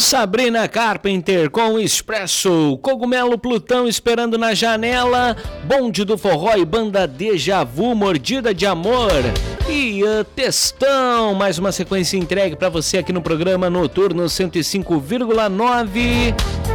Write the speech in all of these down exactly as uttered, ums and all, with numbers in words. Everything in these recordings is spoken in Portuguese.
Sabrina Carpenter com Expresso, Cogumelo Plutão esperando na janela, Bonde do Forró e Banda Deja Vu, Mordida de Amor e uh, Textão, mais uma sequência entregue para você aqui no programa Noturno cento e cinco vírgula nove.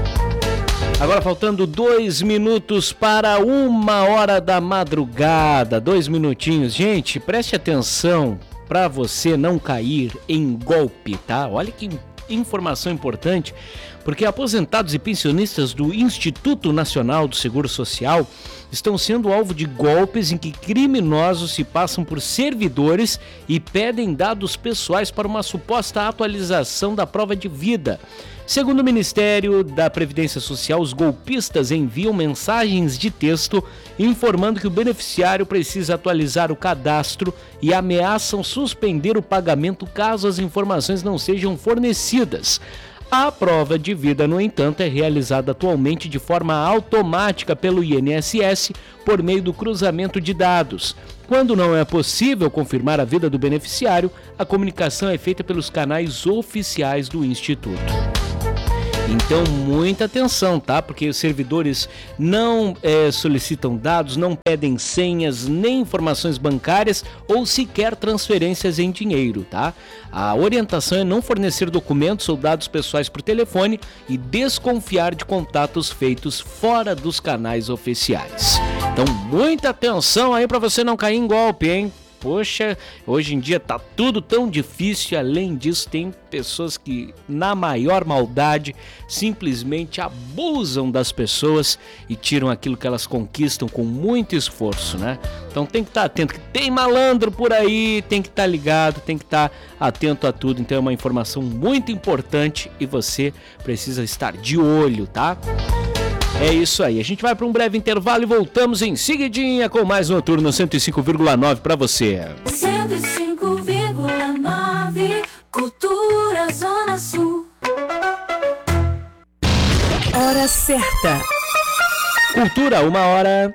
Agora faltando dois minutos para uma hora da madrugada, dois minutinhos. Gente, preste atenção para você não cair em golpe, tá? Olha que informação importante, porque aposentados e pensionistas do Instituto Nacional do Seguro Social estão sendo alvo de golpes em que criminosos se passam por servidores e pedem dados pessoais para uma suposta atualização da prova de vida. Segundo o Ministério da Previdência Social, os golpistas enviam mensagens de texto informando que o beneficiário precisa atualizar o cadastro e ameaçam suspender o pagamento caso as informações não sejam fornecidas. A prova de vida, no entanto, é realizada atualmente de forma automática pelo I N S S por meio do cruzamento de dados. Quando não é possível confirmar a vida do beneficiário, a comunicação é feita pelos canais oficiais do Instituto. Então, muita atenção, tá? Porque os servidores não é, solicitam dados, não pedem senhas, nem informações bancárias ou sequer transferências em dinheiro, tá? A orientação é não fornecer documentos ou dados pessoais por telefone e desconfiar de contatos feitos fora dos canais oficiais. Então, muita atenção aí para você não cair em golpe, hein? Poxa, hoje em dia tá tudo tão difícil, além disso tem pessoas que, na maior maldade, simplesmente abusam das pessoas e tiram aquilo que elas conquistam com muito esforço, né? Então tem que estar atento, que tem malandro por aí, tem que estar ligado, tem que estar atento a tudo. Então é uma informação muito importante e você precisa estar de olho, tá? É isso aí, a gente vai para um breve intervalo e voltamos em seguidinha com mais Noturno cento e cinco vírgula nove para você. cento e cinco vírgula nove Cultura Zona Sul. Hora certa. Cultura, uma hora.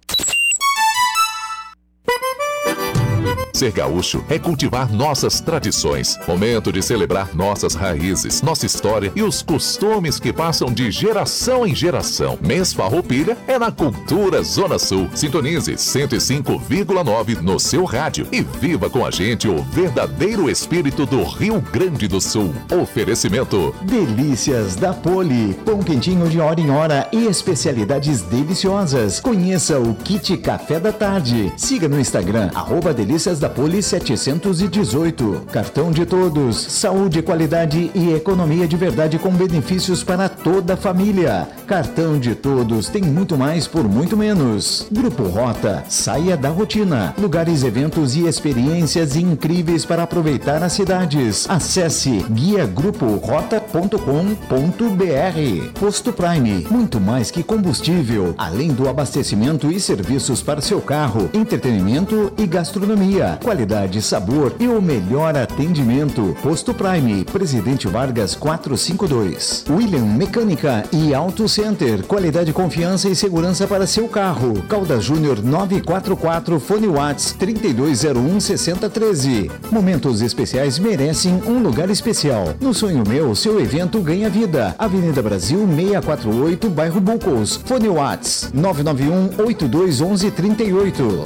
Ser gaúcho é cultivar nossas tradições. Momento de celebrar nossas raízes, nossa história e os costumes que passam de geração em geração. Mês Farroupilha é na Cultura Zona Sul. Sintonize cento e cinco vírgula nove no seu rádio e viva com a gente o verdadeiro espírito do Rio Grande do Sul. Oferecimento: Delícias da Poli, pão quentinho de hora em hora e especialidades deliciosas. Conheça o Kit Café da Tarde. Siga no Instagram, arroba Delícias da Poli setecentos e dezoito. Cartão de Todos, saúde, qualidade e economia de verdade com benefícios para toda a família. Cartão de Todos tem muito mais por muito menos. Grupo Rota, saia da rotina. Lugares, eventos e experiências incríveis para aproveitar as cidades. Acesse guia grupo rota ponto com ponto br. Posto Prime, muito mais que combustível, além do abastecimento e serviços para seu carro, entretenimento e gastronomia. Qualidade, sabor e o melhor atendimento. Posto Prime, Presidente Vargas quatrocentos e cinquenta e dois. William Mecânica e Auto Center, qualidade, confiança e segurança para seu carro. Caldas Júnior novecentos e quarenta e quatro, fone Whats trinta e dois zero um, sessenta e três. Momentos especiais merecem um lugar especial. No Sonho Meu, seu evento ganha vida. Avenida Brasil seiscentos e quarenta e oito, bairro Bucos. Fone Whats nove nove um, oito dois um um, três oito.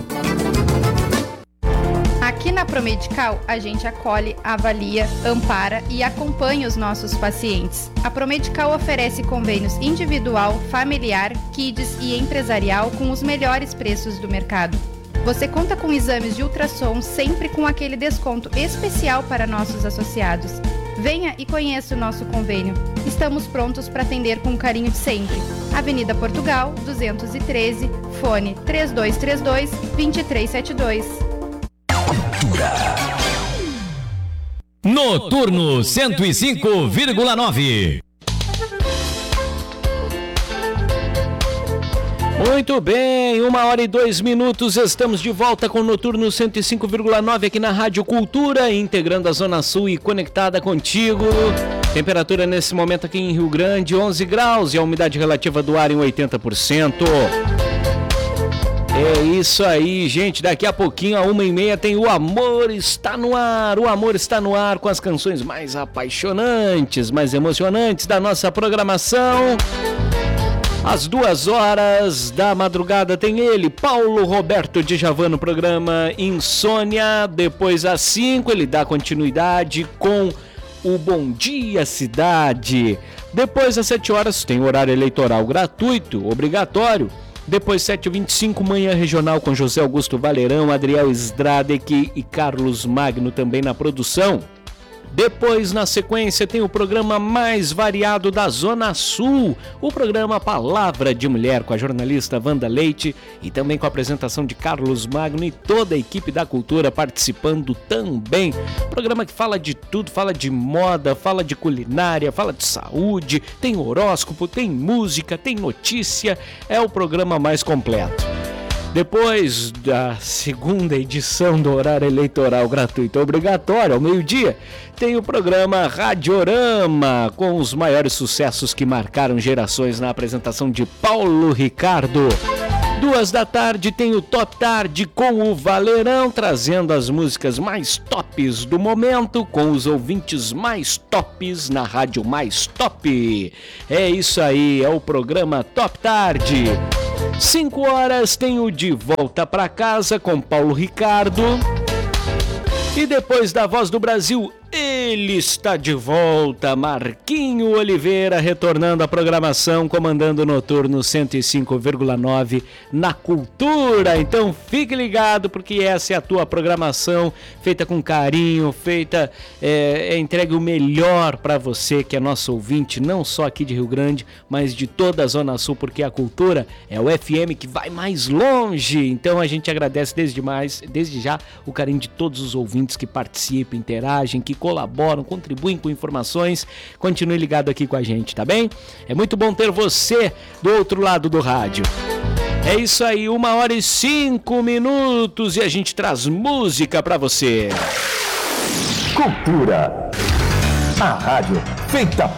Aqui na Promedical, a gente acolhe, avalia, ampara e acompanha os nossos pacientes. A Promedical oferece convênios individual, familiar, kids e empresarial com os melhores preços do mercado. Você conta com exames de ultrassom sempre com aquele desconto especial para nossos associados. Venha e conheça o nosso convênio. Estamos prontos para atender com o carinho de sempre. Avenida Portugal, duzentos e treze, fone três dois três dois, dois três sete dois. Noturno cento e cinco vírgula nove. Muito bem, uma hora e dois minutos, estamos de volta com o Noturno cento e cinco vírgula nove aqui na Rádio Cultura, integrando a Zona Sul e conectada contigo. Temperatura nesse momento aqui em Rio Grande, onze graus e a umidade relativa do ar em oitenta por cento. É isso aí, gente. Daqui a pouquinho, a uma e meia, tem O Amor Está no Ar. O Amor Está no Ar com as canções mais apaixonantes, mais emocionantes da nossa programação. Às duas horas da madrugada tem ele, Paulo Roberto Djavan, no programa Insônia. Depois, às cinco, ele dá continuidade com o Bom Dia Cidade. Depois, às sete horas, tem horário eleitoral gratuito, obrigatório. Depois, sete e vinte e cinco, Manhã Regional com José Augusto Valerão, Adriel Stradek e Carlos Magno também na produção. Depois, na sequência, tem o programa mais variado da Zona Sul, o programa Palavra de Mulher, com a jornalista Wanda Leite e também com a apresentação de Carlos Magno e toda a equipe da cultura participando também. Programa que fala de tudo, fala de moda, fala de culinária, fala de saúde, tem horóscopo, tem música, tem notícia, é o programa mais completo. Depois da segunda edição do horário eleitoral gratuito obrigatório, ao meio-dia, tem o programa Radiorama, com os maiores sucessos que marcaram gerações, na apresentação de Paulo Ricardo. Duas da tarde tem o Top Tarde com o Valerão, trazendo as músicas mais tops do momento, com os ouvintes mais tops na rádio mais top. É isso aí, é o programa Top Tarde. cinco horas tem o De Volta Pra Casa com Paulo Ricardo. E depois da Voz do Brasil, ele está de volta, Marquinho Oliveira, retornando à programação, comandando o Noturno cento e cinco vírgula nove na Cultura. Então fique ligado, porque essa é a tua programação, feita com carinho, feita, é, é entregue o melhor para você, que é nosso ouvinte, não só aqui de Rio Grande, mas de toda a Zona Sul, porque a Cultura é o F M que vai mais longe. Então a gente agradece desde, mais, desde já o carinho de todos os ouvintes que participam, interagem, que colaboram, contribuem com informações. Continue ligado aqui com a gente, tá bem? É muito bom ter você do outro lado do rádio. É isso aí, uma hora e cinco minutos e a gente traz música pra você. Cultura. A rádio feita